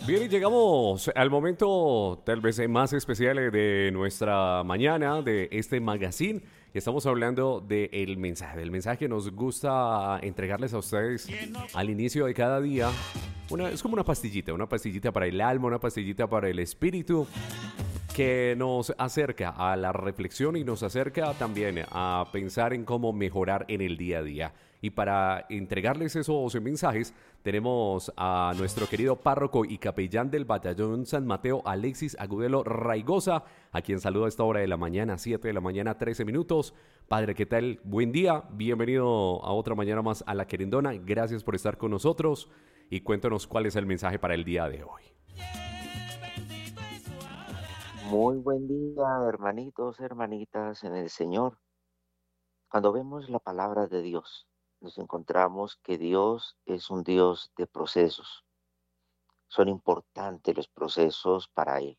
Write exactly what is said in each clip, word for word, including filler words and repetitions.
Bien, y llegamos al momento tal vez más especial de nuestra mañana, de este magazine. Estamos hablando del mensaje, del mensaje que nos gusta entregarles a ustedes al inicio de cada día. Una, es como una pastillita, una pastillita para el alma, una pastillita para el espíritu, que nos acerca a la reflexión y nos acerca también a pensar en cómo mejorar en el día a día. Y para entregarles esos mensajes, tenemos a nuestro querido párroco y capellán del Batallón San Mateo, Alexis Agudelo Raigosa, a quien saludo a esta hora de la mañana, siete de la mañana, trece minutos. Padre, ¿qué tal? Buen día, bienvenido a otra mañana más a La Querendona. Gracias por estar con nosotros y cuéntanos cuál es el mensaje para el día de hoy. Muy buen día, hermanitos, hermanitas en el Señor. Cuando vemos la palabra de Dios, nos encontramos que Dios es un Dios de procesos. Son importantes los procesos para Él.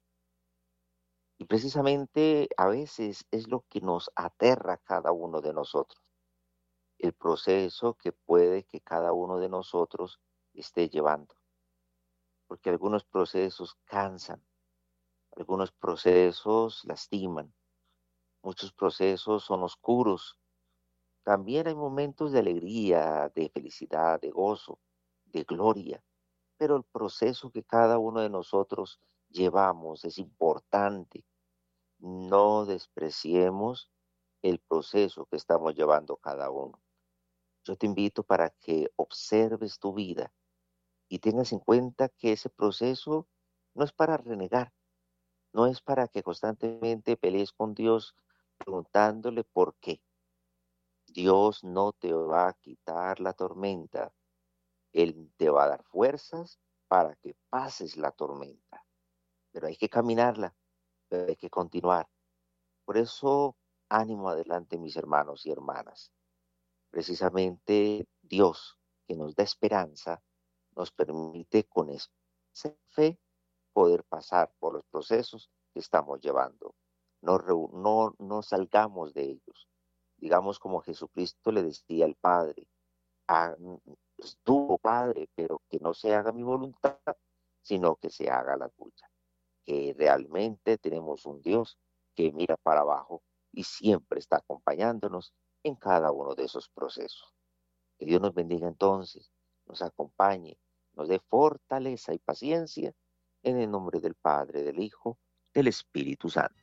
Y precisamente a veces es lo que nos aterra a cada uno de nosotros. El proceso que puede que cada uno de nosotros esté llevando. Porque algunos procesos cansan, algunos procesos lastiman. Muchos procesos son oscuros. También hay momentos de alegría, de felicidad, de gozo, de gloria, pero el proceso que cada uno de nosotros llevamos es importante. No despreciemos el proceso que estamos llevando cada uno. Yo te invito para que observes tu vida y tengas en cuenta que ese proceso no es para renegar, no es para que constantemente pelees con Dios preguntándole por qué. Dios no te va a quitar la tormenta. Él te va a dar fuerzas para que pases la tormenta. Pero hay que caminarla, pero hay que continuar. Por eso, ánimo adelante, mis hermanos y hermanas. Precisamente Dios, que nos da esperanza, nos permite con esa fe poder pasar por los procesos que estamos llevando. No, no, no salgamos de ellos. Digamos como Jesucristo le decía al Padre, ah, tú, Padre, pero que no se haga mi voluntad, sino que se haga la tuya. Que realmente tenemos un Dios que mira para abajo y siempre está acompañándonos en cada uno de esos procesos. Que Dios nos bendiga entonces, nos acompañe, nos dé fortaleza y paciencia en el nombre del Padre, del Hijo, del Espíritu Santo.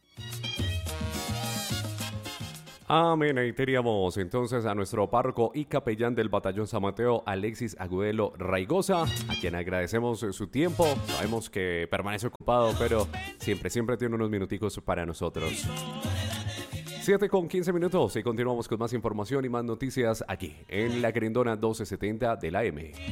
Amén. Ahí teníamos entonces a nuestro párroco y capellán del Batallón San Mateo, Alexis Agudelo Raigosa, a quien agradecemos su tiempo. Sabemos que permanece ocupado, pero siempre, siempre tiene unos minuticos para nosotros. siete con quince minutos y continuamos con más información y más noticias aquí en La Querendona doce setenta de la M.